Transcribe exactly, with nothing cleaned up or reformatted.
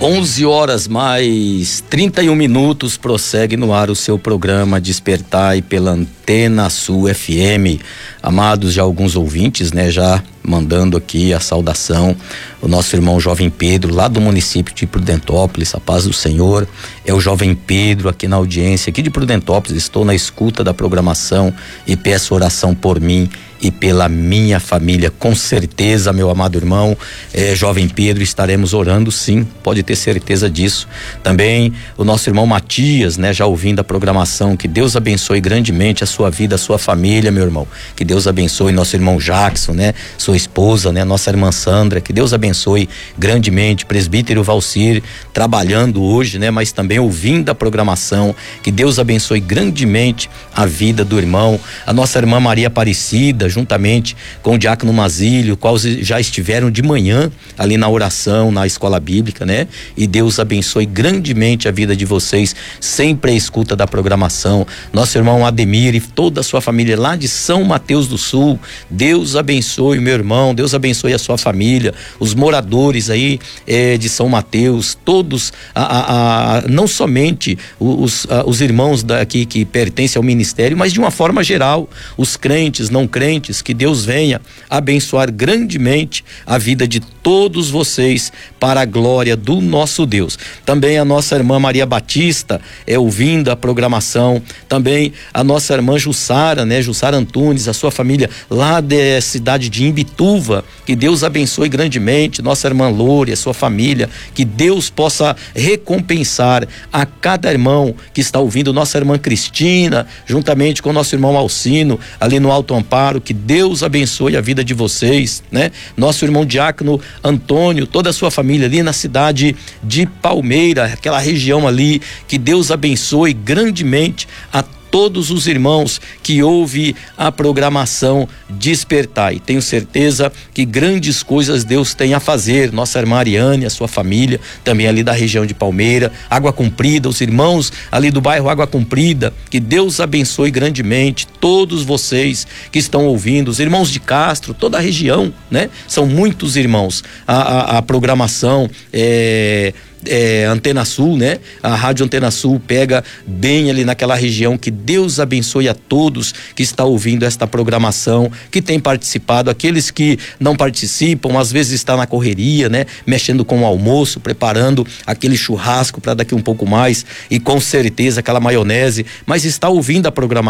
onze horas mais trinta e um minutos, prossegue no ar o seu programa Despertai pela Antena Sul F M. Amados, já alguns ouvintes, né, já mandando aqui a saudação, o nosso irmão Jovem Pedro, lá do município de Prudentópolis, a paz do Senhor. É o Jovem Pedro aqui na audiência, aqui de Prudentópolis. Estou na escuta da programação e peço oração por mim e pela minha família. Com certeza, meu amado irmão, eh, Jovem Pedro, estaremos orando, sim, pode ter certeza disso. Também o nosso irmão Matias, né, já ouvindo a programação. Que Deus abençoe grandemente a sua vida, a sua família, meu irmão. Que Deus abençoe nosso irmão Jackson, né, sua esposa, né, nossa irmã Sandra. Que Deus abençoe grandemente presbítero Valcir, trabalhando hoje, né, mas também ouvindo a programação. Que Deus abençoe grandemente a vida do irmão, a nossa irmã Maria Aparecida, juntamente com o diácono Mazílio, quais já estiveram de manhã ali na oração, na escola bíblica, né? E Deus abençoe grandemente a vida de vocês, sempre à escuta da programação. Nosso irmão Ademir e toda a sua família lá de São Mateus do Sul, Deus abençoe meu irmão, Deus abençoe a sua família, os moradores aí eh, de São Mateus, todos, a, a, a, não somente os, a, os irmãos daqui que pertencem ao ministério, mas de uma forma geral, os crentes, não crentes. Que Deus venha abençoar grandemente a vida de todos vocês para a glória do nosso Deus. Também a nossa irmã Maria Batista é ouvindo a programação, também a nossa irmã Jussara, né, Jussara Antunes, a sua família lá da cidade de Imbituva. Que Deus abençoe grandemente nossa irmã Loure, a sua família. Que Deus possa recompensar a cada irmão que está ouvindo, nossa irmã Cristina, juntamente com nosso irmão Alcino, ali no Alto Amparo. Que Deus abençoe a vida de vocês, né? Nosso irmão diácono Antônio, toda a sua família ali na cidade de Palmeira, aquela região ali. Que Deus abençoe grandemente a todos os irmãos que ouvem a programação Despertai. Tenho certeza que grandes coisas Deus tem a fazer. Nossa irmã Ariane, a sua família, também ali da região de Palmeira, Água Comprida, os irmãos ali do bairro Água Comprida. Que Deus abençoe grandemente todos vocês que estão ouvindo, os irmãos de Castro, toda a região, né? São muitos irmãos. A, a, a programação é... É, Antena Sul, né? A Rádio Antena Sul pega bem ali naquela região. Que Deus abençoe a todos que estão ouvindo esta programação, que tem participado, aqueles que não participam, às vezes está na correria, né? Mexendo com o almoço, preparando aquele churrasco para daqui um pouco mais, e com certeza aquela maionese, mas está ouvindo a programação.